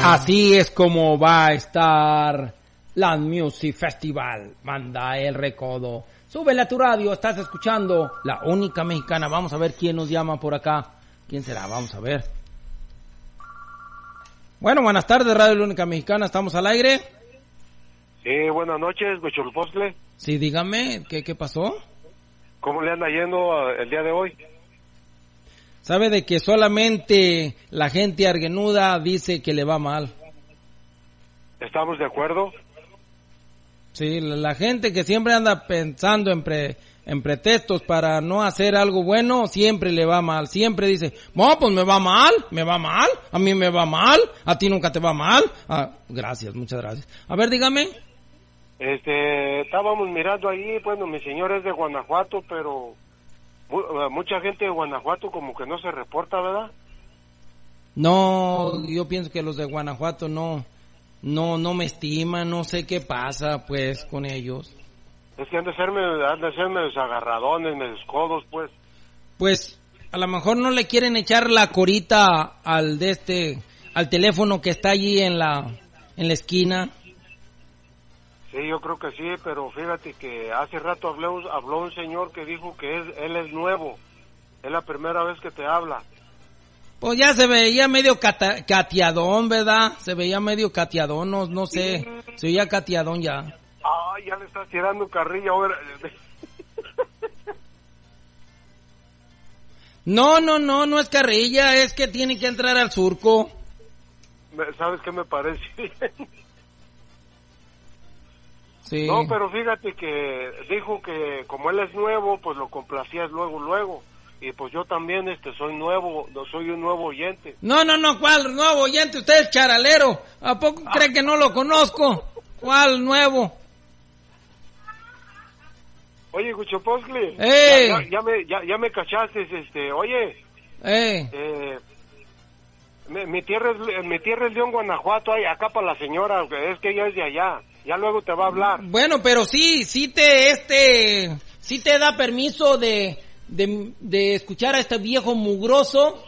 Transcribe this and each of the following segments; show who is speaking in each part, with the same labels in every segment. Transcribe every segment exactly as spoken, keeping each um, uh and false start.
Speaker 1: Así es como va a estar Land Music Festival. Manda el recodo. Súbele a tu radio, estás escuchando La Única Mexicana. Vamos a ver quién nos llama por acá. ¿Quién será? Vamos a ver. Bueno, buenas tardes, Radio La Única Mexicana. ¿Estamos al aire?
Speaker 2: Sí, buenas noches, Huichilopostle.
Speaker 1: Sí, dígame, ¿qué, qué pasó?
Speaker 2: ¿Cómo le anda yendo el día de hoy?
Speaker 1: Sabe de que solamente la gente arguenuda dice que le va mal.
Speaker 2: ¿Estamos de acuerdo?
Speaker 1: Sí, la, la gente que siempre anda pensando en, pre, en pretextos para no hacer algo bueno, siempre le va mal. Siempre dice, no, pues me va mal, me va mal, a mí me va mal, a ti nunca te va mal. Ah, gracias, muchas gracias. A ver, dígame.
Speaker 2: Este, estábamos mirando ahí, bueno, mi señor es de Guanajuato, pero mucha gente de Guanajuato como que no se reporta, ¿verdad?
Speaker 1: No, yo pienso que los de Guanajuato no, no, no me estiman, no sé qué pasa, pues, con ellos.
Speaker 2: Es que han de serme, han de serme los agarradones, medios codos, pues.
Speaker 1: Pues, a lo mejor no le quieren echar la corita al de este, al teléfono que está allí en la, en la esquina.
Speaker 2: Sí, yo creo que sí, pero fíjate que hace rato habló, habló un señor que dijo que es, él es nuevo, es la primera vez que te habla.
Speaker 1: Pues ya se veía medio cata, cateadón, ¿verdad? Se veía medio cateadón, no, no sé, sí. Se veía cateadón ya.
Speaker 2: Ah, ya le estás tirando carrilla ahora.
Speaker 1: No, no, no, no es carrilla, es que tiene que entrar al surco.
Speaker 2: ¿Sabes qué me parece?
Speaker 1: Sí.
Speaker 2: No, pero fíjate que dijo que como él es nuevo, pues lo complacías luego, luego. Y pues yo también este soy nuevo, no soy un nuevo oyente.
Speaker 1: No, no, no, ¿cuál nuevo oyente? Usted es charalero. ¿A poco ah. cree que no lo conozco? ¿Cuál nuevo?
Speaker 2: Oye, Huichilopostle,
Speaker 1: ¡Eh!
Speaker 2: ya, ya, ya me ya, ya me cachaste, este, oye.
Speaker 1: ¡Eh!
Speaker 2: Eh, mi, mi tierra es mi tierra es León, Guanajuato, ay, acá para la señora, es que ella es de allá. Ya luego te va a hablar.
Speaker 1: Bueno, pero sí, sí te, este, sí te da permiso de, de, de escuchar a este viejo mugroso.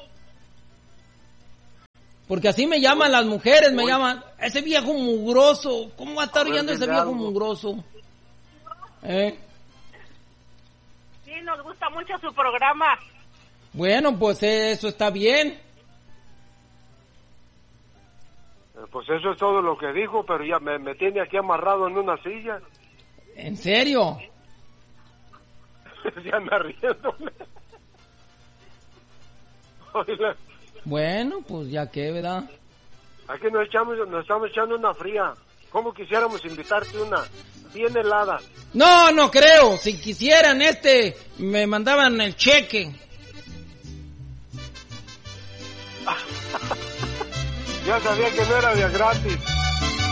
Speaker 1: Porque así me llaman las mujeres, me llaman, ese viejo mugroso. ¿Cómo va a estar oyendo ese viejo mugroso? ¿Eh?
Speaker 3: Sí, nos gusta mucho su programa.
Speaker 1: Bueno, pues eso está bien.
Speaker 2: Pues eso es todo lo que dijo, pero ya me, me tiene aquí amarrado en una silla.
Speaker 1: ¿En serio?
Speaker 2: Ya me riendo.
Speaker 1: Bueno, pues ya que, ¿verdad?
Speaker 2: Aquí nos echamos, nos estamos echando una fría. ¿Cómo quisiéramos invitarte una bien helada?
Speaker 1: No, no creo. Si quisieran este, me mandaban el cheque.
Speaker 2: Ya sabía que no era de gratis.